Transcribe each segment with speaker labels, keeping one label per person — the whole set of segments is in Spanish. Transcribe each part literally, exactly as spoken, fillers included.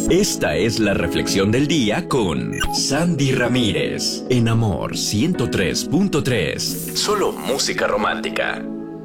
Speaker 1: Esta es la reflexión del día con Sandy Ramírez, en Amor ciento tres punto tres. Solo música romántica.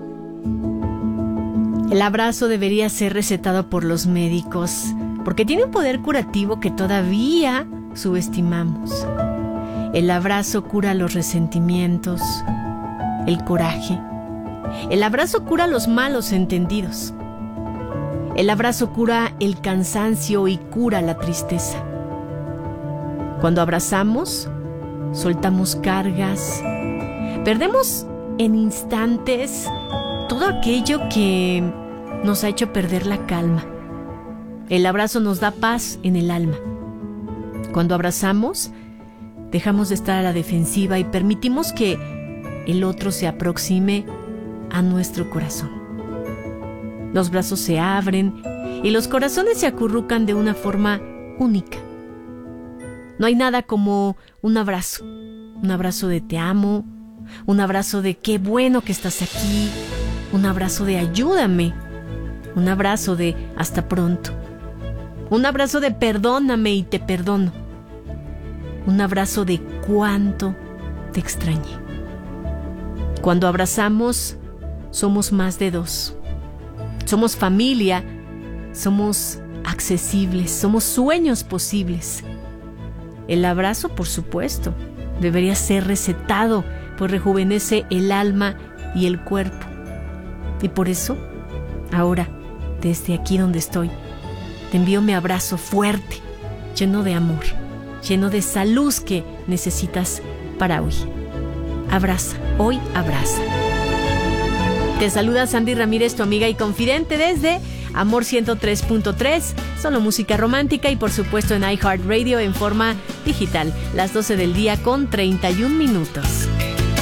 Speaker 2: El abrazo debería ser recetado por los médicos, porque tiene un poder curativo que todavía subestimamos. El abrazo cura los resentimientos, el coraje. El abrazo cura los malos entendidos. El abrazo cura el cansancio y cura la tristeza. Cuando abrazamos, soltamos cargas, perdemos en instantes todo aquello que nos ha hecho perder la calma. El abrazo nos da paz en el alma. Cuando abrazamos, dejamos de estar a la defensiva y permitimos que el otro se aproxime a nuestro corazón. Los brazos se abren y los corazones se acurrucan de una forma única. No hay nada como un abrazo, un abrazo de te amo, un abrazo de qué bueno que estás aquí, un abrazo de ayúdame, un abrazo de hasta pronto, un abrazo de perdóname y te perdono, un abrazo de cuánto te extrañé. Cuando abrazamos, somos más de dos. Somos familia, somos accesibles, somos sueños posibles. El abrazo, por supuesto, debería ser recetado, pues rejuvenece el alma y el cuerpo. Y por eso, ahora, desde aquí donde estoy, te envío mi abrazo fuerte, lleno de amor, lleno de esa luz que necesitas para hoy. Abraza, hoy abraza. Te saluda Sandy Ramírez, tu amiga y confidente desde Amor ciento tres punto tres, solo música romántica y por supuesto en iHeartRadio en forma digital, las doce del día con treinta y un minutos.